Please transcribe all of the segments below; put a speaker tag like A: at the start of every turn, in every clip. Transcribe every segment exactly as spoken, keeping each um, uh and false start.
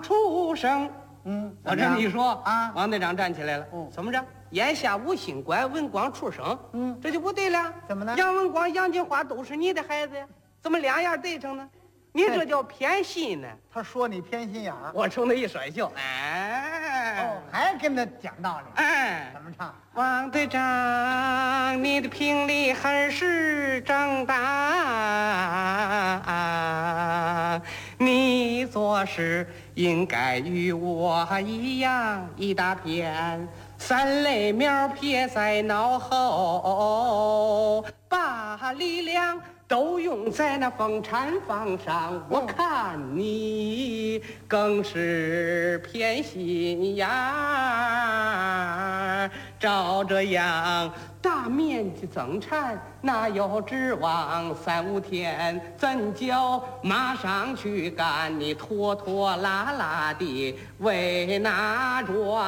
A: 出声。
B: 嗯，
A: 我这么一说
B: 啊，
A: 王队长站起来了。
B: 嗯，
A: 怎么着？眼下无心拐，文光出声。
B: 嗯，
A: 这就不对了。
B: 怎么呢？
A: 杨文光、杨金花都是你的孩子呀，怎么两样对上呢？你这叫偏心呢。
B: 他说你偏心眼儿，
A: 我冲他一甩袖，哎，
B: 哦，还跟他讲道理。
A: 哎，
B: 怎么唱？
A: 王队长，你的评理还是正当，你做事应该与我一样，一大片三类苗撇在脑后，把力量都用在那风产房上。我看你更是偏心眼儿，照这样大面积增产，哪有指望三五天怎叫马上去干？你拖拖拉拉的为哪桩？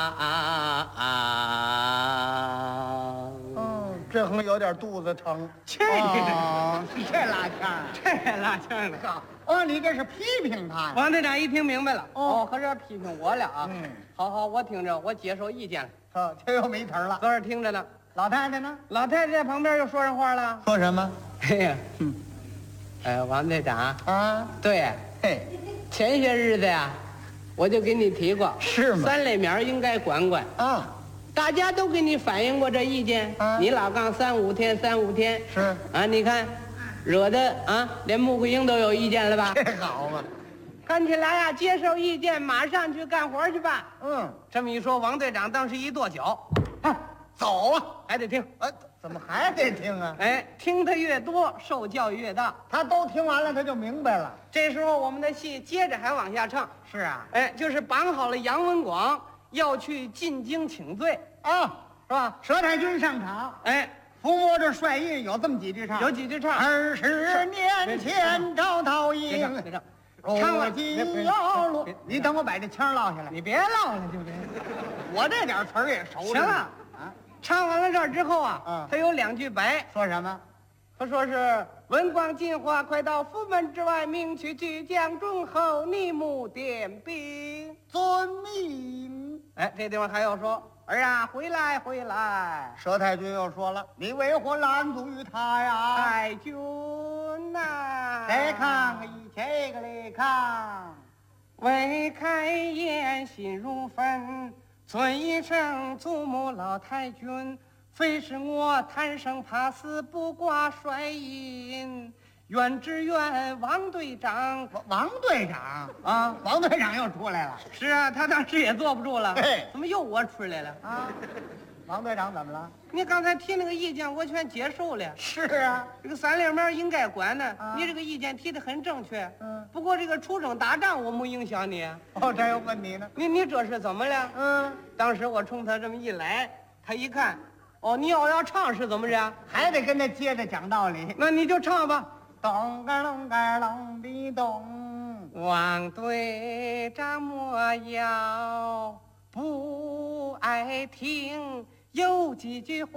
B: 嗯，这横有点肚子疼。
A: 这
B: 哦，是这拉腔，
A: 这拉腔的。
B: 好，哦，你这是批评他呀？
A: 王队长一听明白了，
B: 哦
A: 哦，合着批评我了啊。
B: 嗯，
A: 好好，我听着，我接受意见了。
B: 哦，这又没词儿了。
A: 搁这听着呢。
B: 老太太呢？
A: 老太太在旁边又说上话了。
B: 说什么？
A: 哎呀，嗯，呃，王队长，
B: 啊，
A: 对，
B: 嘿，
A: 前些日子呀，我就给你提过，
B: 是吗？
A: 三类苗应该管管。
B: 啊，
A: 大家都给你反映过这意见，
B: 啊
A: 你老杠三五天，三五天
B: 是
A: 啊，你看，惹得啊，连穆桂英都有意见了吧？
B: 这好嘛。
A: 看起来呀，接受意见，马上去干活去吧。
B: 嗯，
A: 这么一说，王队长当时一跺脚，
B: 啊，走啊！
A: 还得听。
B: 哎，怎么还得听啊？
A: 哎，听得越多，受教育越大。
B: 他都听完了，他就明白了。
A: 这时候我们的戏接着还往下唱。
B: 是啊，
A: 哎，就是绑好了杨文广要去进京请罪，
B: 啊，
A: 是吧？
B: 佘太君上场，
A: 哎，
B: 伏魔这帅印有这么几句唱。
A: 有几句唱。
B: 二十年前招桃
A: 别
B: 营，
A: 唱，别唱，
B: 唱
A: 唱了
B: 了金腰路。你等我把这腔落下来。
A: 你别唠了，就这。
B: 我这点词儿也熟着呢。
A: 行了，
B: 啊，
A: 唱完了这儿之后啊，
B: 嗯
A: 他有两句白，
B: 说什么？
A: 他说是文广金花快到府门之外，命去巨将忠厚，逆目点兵。
B: 遵命。
A: 哎，这地方还要说儿啊，回来回来，
B: 佘太君又说了，你为何拦阻于他呀？
A: 太君呐、
B: 再看一这个来看，
A: 未开言心如焚，尊一声祖母老太君，非是我贪生怕死不挂帅印，愿只愿王队长
B: 王王队长
A: 啊，
B: 王队长又出来了
A: 是啊，他当时也坐不住了，
B: 嘿
A: 怎么又我出来了？
B: 啊！王队长怎么了？
A: 你刚才提那个意见，我全接受了。
B: 是啊，
A: 这个三连苗应该管呢，
B: 啊
A: 你这个意见提的很正确。
B: 嗯，
A: 不过这个出征打仗我没影响你，
B: 哦，这又问你呢。
A: 你你这是怎么了？
B: 嗯，
A: 当时我冲他这么一来，他一看，哦，你要要唱是怎么着？
B: 还得跟他接着讲道理。
A: 那你就唱吧。
B: 咚个隆个隆的咚，
A: 王队长莫要不爱听，有几句话。